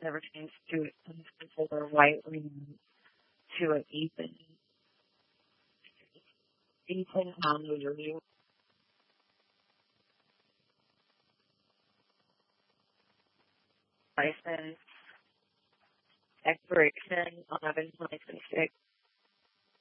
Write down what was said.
never changed to a fuller white to an Ethan review. License expiration 11/2026.